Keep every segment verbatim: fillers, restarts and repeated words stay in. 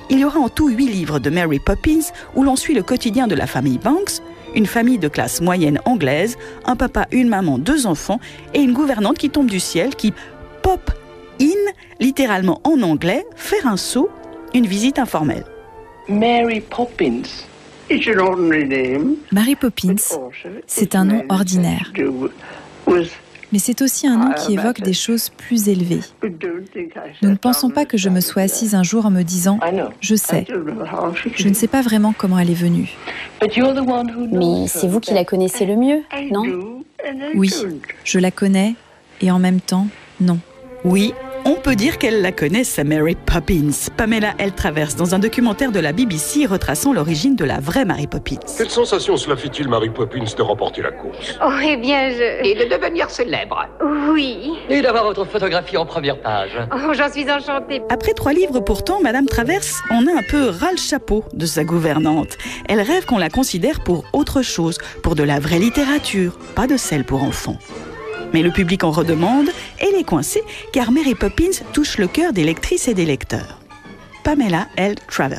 il y aura en tout huit livres de Mary Poppins où l'on suit le quotidien de la famille Banks, une famille de classe moyenne anglaise, un papa, une maman, deux enfants et une gouvernante qui tombe du ciel, qui pop in, littéralement en anglais, faire un saut, une visite informelle. Mary Poppins. It's an ordinary name. Mary Poppins, c'est un nom ordinaire. Mais c'est aussi un nom qui évoque des choses plus élevées. Nous ne pensons pas que je me sois assise un jour en me disant « Je sais ». Je ne sais pas vraiment comment elle est venue. Mais c'est vous qui la connaissez le mieux, non ? Oui, je la connais et en même temps, non. Oui, on peut dire qu'elle la connaît, sa Mary Poppins. Pamela L. Travers, dans un documentaire de la B B C retraçant l'origine de la vraie Mary Poppins. Quelle sensation cela fait-il, Mary Poppins, de remporter la course? Oh, eh bien, je... Et de devenir célèbre. Oui. Et d'avoir votre photographie en première page. Oh, j'en suis enchantée. Après trois livres, pourtant, Madame Travers en a un peu ras le chapeau de sa gouvernante. Elle rêve qu'on la considère pour autre chose, pour de la vraie littérature, pas de celle pour enfants. Mais le public en redemande, et elle est coincée, car Mary Poppins touche le cœur des lectrices et des lecteurs. Pamela L. Travers.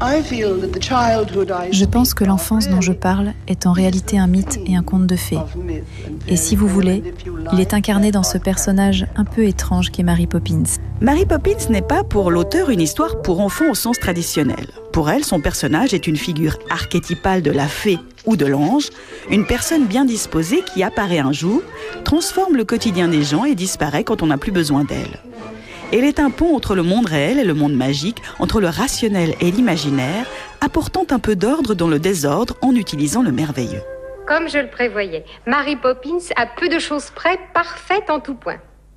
Je pense que l'enfance dont je parle est en réalité un mythe et un conte de fées. Et si vous voulez, il est incarné dans ce personnage un peu étrange qu'est Mary Poppins. Mary Poppins n'est pas pour l'auteur une histoire pour enfants au sens traditionnel. Pour elle, son personnage est une figure archétypale de la fée ou de l'ange, une personne bien disposée qui apparaît un jour, transforme le quotidien des gens et disparaît quand on n'a plus besoin d'elle. Elle est un pont entre le monde réel et le monde magique, entre le rationnel et l'imaginaire, apportant un peu d'ordre dans le désordre en utilisant le merveilleux. Comme je le prévoyais, Mary Poppins a peu de choses près, parfaite en tout point.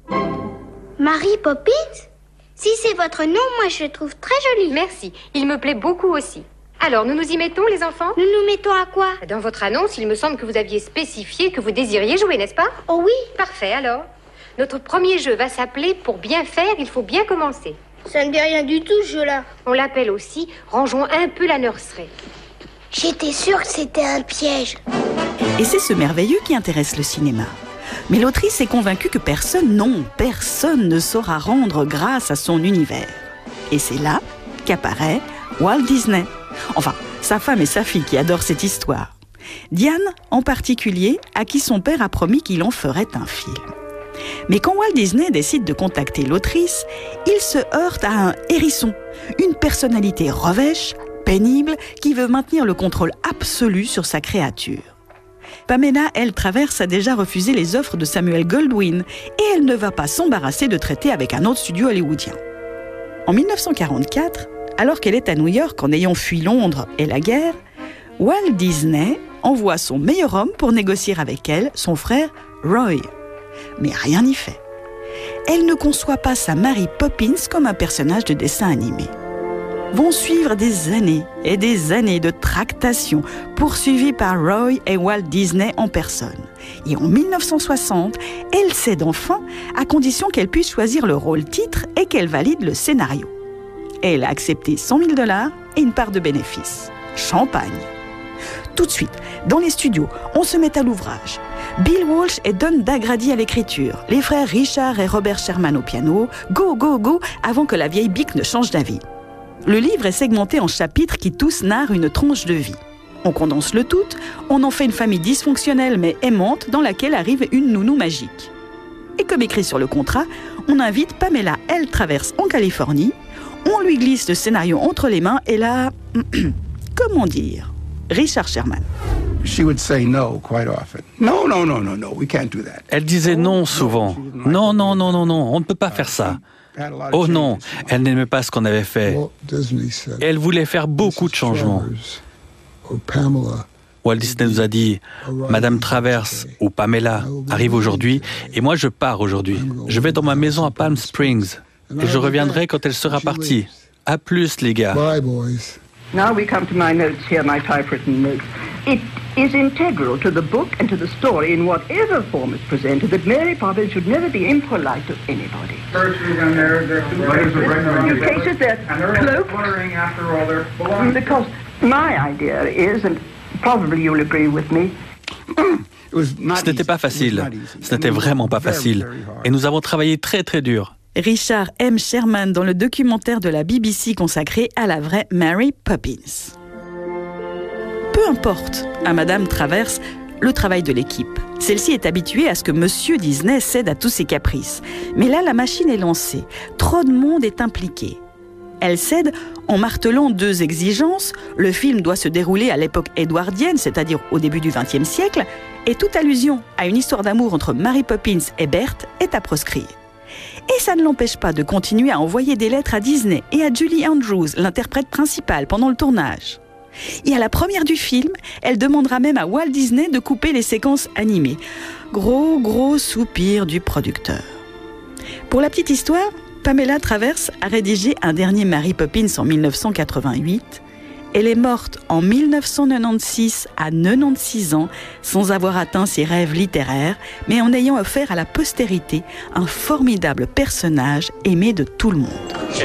Mary Poppins ? Si c'est votre nom, moi je le trouve très joli. Merci, il me plaît beaucoup aussi. Alors, nous nous y mettons, les enfants ? Nous nous mettons à quoi ? Dans votre annonce, il me semble que vous aviez spécifié que vous désiriez jouer, n'est-ce pas ? Oh oui. Parfait, alors. Notre premier jeu va s'appeler « Pour bien faire, il faut bien commencer ». Ça ne dit rien du tout, ce jeu-là. On l'appelle aussi « Rangeons un peu la nurserie ». J'étais sûre que c'était un piège. Et c'est ce merveilleux qui intéresse le cinéma. Mais l'autrice est convaincue que personne, non, personne ne saura rendre grâce à son univers. Et c'est là qu'apparaît Walt Disney. Enfin, sa femme et sa fille qui adorent cette histoire. Diane, en particulier, à qui son père a promis qu'il en ferait un film. Mais quand Walt Disney décide de contacter l'autrice, il se heurte à un hérisson, une personnalité revêche, pénible, qui veut maintenir le contrôle absolu sur sa créature. Pamela L. Travers a déjà refusé les offres de Samuel Goldwyn et elle ne va pas s'embarrasser de traiter avec un autre studio hollywoodien. En mille neuf cent quarante-quatre, alors qu'elle est à New York en ayant fui Londres et la guerre, Walt Disney envoie son meilleur homme pour négocier avec elle, son frère Roy. Mais rien n'y fait. Elle ne conçoit pas sa Mary Poppins comme un personnage de dessin animé. Vont suivre des années et des années de tractations poursuivies par Roy et Walt Disney en personne. Et en mille neuf cent soixante, elle cède enfin à condition qu'elle puisse choisir le rôle titre et qu'elle valide le scénario. Elle a accepté cent mille dollars et une part de bénéfice. Champagne. Tout de suite, dans les studios, on se met à l'ouvrage. Bill Walsh et Don Dagrady à l'écriture, les frères Richard et Robert Sherman au piano, go, go, go, avant que la vieille bique ne change d'avis. Le livre est segmenté en chapitres qui tous narrent une tranche de vie. On condense le tout, on en fait une famille dysfonctionnelle mais aimante dans laquelle arrive une nounou magique. Et comme écrit sur le contrat, on invite Pamela L. Travers en Californie, on lui glisse le scénario entre les mains et là, comment dire, Richard Sherman. Elle disait non souvent. Non, non, non, non, non, on ne peut pas faire ça. Oh non, elle n'aimait pas ce qu'on avait fait. Elle voulait faire beaucoup de changements. Walt Disney nous a dit, Madame Travers ou Pamela arrive aujourd'hui et moi je pars aujourd'hui. Je vais dans ma maison à Palm Springs et je reviendrai quand elle sera partie. À plus les gars. Now we come to my notes here, my typewritten notes. It is integral to the book and to the story in whatever form it's presented that Mary Poppins should never be impolite to anybody. You cases that cloaked, because my idea is, and probably you'll agree with me, Ce n'était pas facile, ce n'était vraiment pas facile. Et nous avons travaillé très très dur. Richard M. Sherman dans le documentaire de la B B C consacré à la vraie Mary Poppins. Peu importe à Madame Travers le travail de l'équipe. Celle-ci est habituée à ce que Monsieur Disney cède à tous ses caprices. Mais là, la machine est lancée. Trop de monde est impliqué. Elle cède en martelant deux exigences. Le film doit se dérouler à l'époque édouardienne, c'est-à-dire au début du vingtième siècle, et toute allusion à une histoire d'amour entre Mary Poppins et Berthe est à proscrire. Et ça ne l'empêche pas de continuer à envoyer des lettres à Disney et à Julie Andrews, l'interprète principale, pendant le tournage. Et à la première du film, elle demandera même à Walt Disney de couper les séquences animées. Gros, gros soupir du producteur. Pour la petite histoire, Pamela Travers a rédigé un dernier Mary Poppins en mille neuf cent quatre-vingt-huit. Elle est morte en mille neuf cent quatre-vingt-seize à quatre-vingt-seize ans, sans avoir atteint ses rêves littéraires, mais en ayant offert à la postérité un formidable personnage aimé de tout le monde.